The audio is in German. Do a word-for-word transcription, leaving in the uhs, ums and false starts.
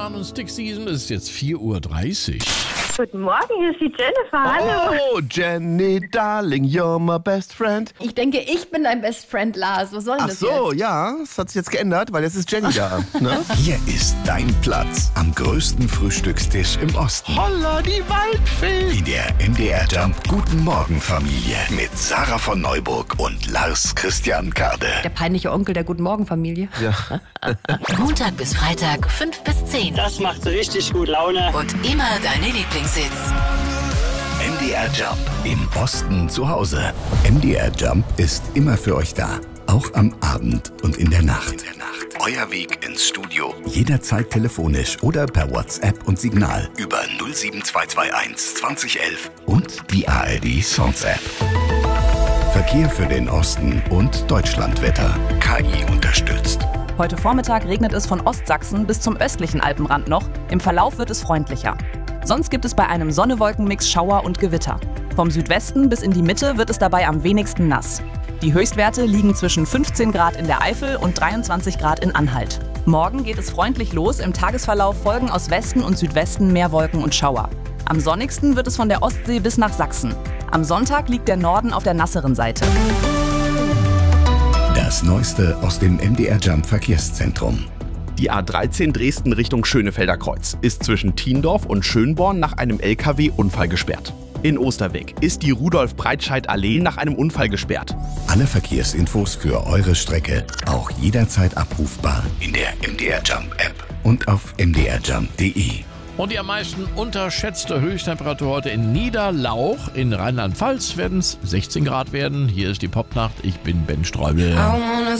Sahne und Stick Season. Es ist jetzt vier Uhr dreißig. Guten Morgen, hier ist die Jennifer. Hallo. Oh, Jenny, darling, you're my best friend. Ich denke, ich bin dein Best Friend, Lars. Was soll denn Ach das so, jetzt? ja, das hat sich jetzt geändert, weil jetzt ist Jenny da. Ne? Hier ist dein Platz am größten Frühstückstisch im Osten. Holla, die Waldfee. In der M D R Jump Guten Morgen Familie mit Sarah von Neuburg und Lars Christian Kade. Der peinliche Onkel der Guten Morgen Familie. Ja. Montag bis Freitag, fünf bis zehn. Das macht richtig gut Laune. Und immer deine Lieblingshits. M D R Jump im Osten zu Hause. M D R Jump ist immer für euch da. Auch am Abend und in der Nacht. Euer Weg ins Studio. Jederzeit telefonisch oder per WhatsApp und Signal über null sieben zwei zwei eins zwanzig elf und die A R D Songs App. Verkehr für den Osten und Deutschlandwetter. K I unterstützt. Heute Vormittag regnet es von Ostsachsen bis zum östlichen Alpenrand noch. Im Verlauf wird es freundlicher. Sonst gibt es bei einem Sonne-Wolken-Mix Schauer und Gewitter. Vom Südwesten bis in die Mitte wird es dabei am wenigsten nass. Die Höchstwerte liegen zwischen fünfzehn Grad in der Eifel und dreiundzwanzig Grad in Anhalt. Morgen geht es freundlich los. Im Tagesverlauf folgen aus Westen und Südwesten mehr Wolken und Schauer. Am sonnigsten wird es von der Ostsee bis nach Sachsen. Am Sonntag liegt der Norden auf der nasseren Seite. Das Neueste aus dem M D R Jump Verkehrszentrum. Die A dreizehn Dresden Richtung Schönefelder Kreuz ist zwischen Thiendorf und Schönborn nach einem L K W-Unfall gesperrt. In Osterweg ist die Rudolf-Breitscheid-Allee nach einem Unfall gesperrt. Alle Verkehrsinfos für eure Strecke auch jederzeit abrufbar in der M D R Jump App und auf m d r jump punkt d e. Und die am meisten unterschätzte Höchsttemperatur heute in Niederlauch. In Rheinland-Pfalz werden es sechzehn Grad werden. Hier ist die Popnacht. Ich bin Ben Streubel.